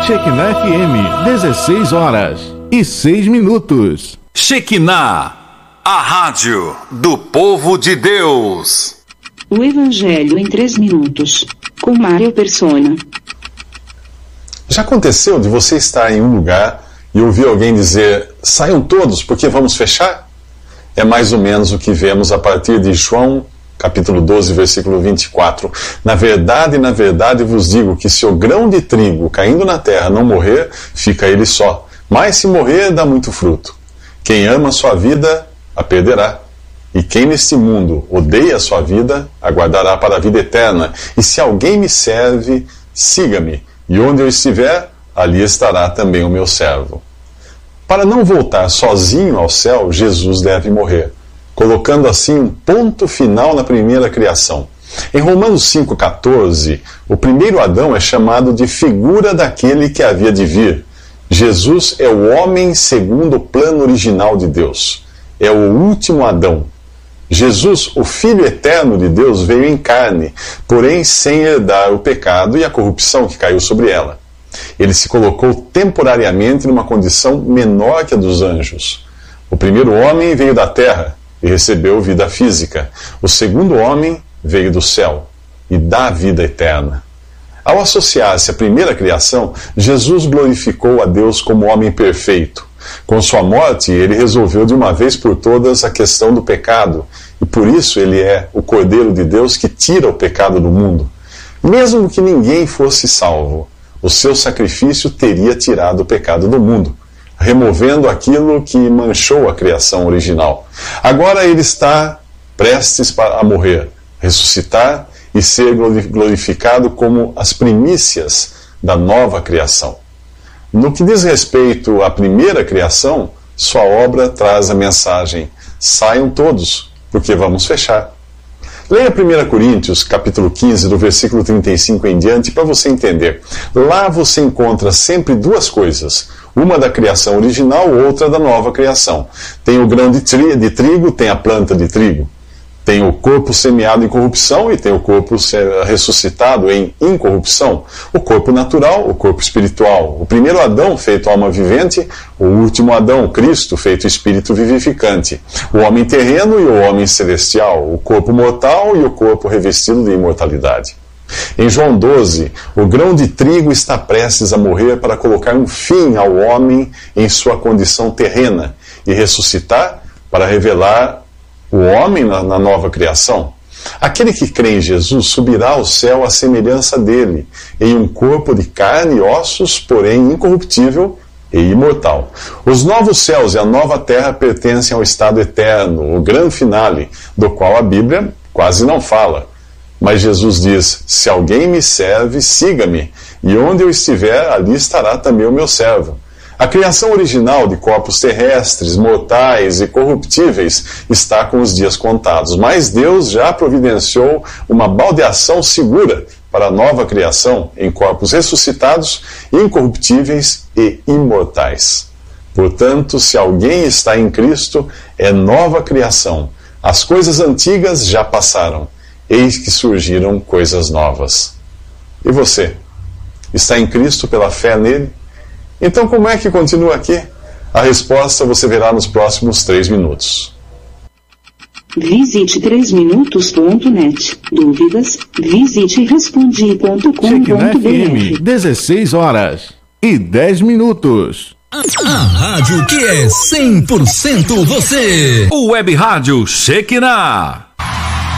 Shekinah FM, 16h06. Shekinah, a rádio do povo de Deus. O Evangelho em 3 minutos, com Mário Persona. Já aconteceu de você estar em um lugar e ouvir alguém dizer: saiam todos porque vamos fechar? É mais ou menos o que vemos a partir de João capítulo 12, versículo 24. Na verdade, vos digo que se o grão de trigo caindo na terra não morrer, fica ele só. Mas se morrer, dá muito fruto. Quem ama a sua vida, a perderá. E quem neste mundo odeia a sua vida, aguardará para a vida eterna. E se alguém me serve, siga-me. E onde eu estiver, ali estará também o meu servo. Para não voltar sozinho ao céu, Jesus deve morrer, colocando assim um ponto final na primeira criação. Em Romanos 5,14, o primeiro Adão é chamado de figura daquele que havia de vir. Jesus é o homem segundo o plano original de Deus. É o último Adão. Jesus, o Filho eterno de Deus, veio em carne, porém sem herdar o pecado e a corrupção que caiu sobre ela. Ele se colocou temporariamente numa condição menor que a dos anjos. O primeiro homem veio da terra e recebeu vida física. O segundo homem veio do céu e dá vida eterna. Ao associar-se à primeira criação, Jesus glorificou a Deus como homem perfeito. Com sua morte, ele resolveu de uma vez por todas a questão do pecado, e por isso ele é o Cordeiro de Deus que tira o pecado do mundo. Mesmo que ninguém fosse salvo, o seu sacrifício teria tirado o pecado do mundo, removendo aquilo que manchou a criação original. Agora ele está prestes a morrer, ressuscitar e ser glorificado como as primícias da nova criação. No que diz respeito à primeira criação, sua obra traz a mensagem: saiam todos, porque vamos fechar. Leia 1 Coríntios, capítulo 15, do versículo 35 em diante, para você entender. Lá você encontra sempre duas coisas: uma da criação original, outra da nova criação. Tem o grão de trigo, tem a planta de trigo. Tem o corpo semeado em corrupção e tem o corpo ressuscitado em incorrupção. O corpo natural, o corpo espiritual. O primeiro Adão, feito alma vivente. O último Adão, Cristo, feito espírito vivificante. O homem terreno e o homem celestial. O corpo mortal e o corpo revestido de imortalidade. Em João 12, o grão de trigo está prestes a morrer para colocar um fim ao homem em sua condição terrena e ressuscitar para revelar o homem na nova criação. Aquele que crê em Jesus subirá ao céu à semelhança dele, em um corpo de carne e ossos, porém incorruptível e imortal. Os novos céus e a nova terra pertencem ao estado eterno, o grande finale, do qual a Bíblia quase não fala. Mas Jesus diz: se alguém me serve, siga-me, e onde eu estiver, ali estará também o meu servo. A criação original de corpos terrestres, mortais e corruptíveis está com os dias contados, mas Deus já providenciou uma baldeação segura para a nova criação em corpos ressuscitados, incorruptíveis e imortais. Portanto, se alguém está em Cristo, é nova criação. As coisas antigas já passaram, eis que surgiram coisas novas. E você? Está em Cristo pela fé nele? Então, como é que continua aqui? A resposta você verá nos próximos 3 minutos. Visite 3minutos.net. Dúvidas? Visite respondi.com.br. Shekinah FM, 16h10. A rádio que é 100% você. O Web Rádio Shekinah.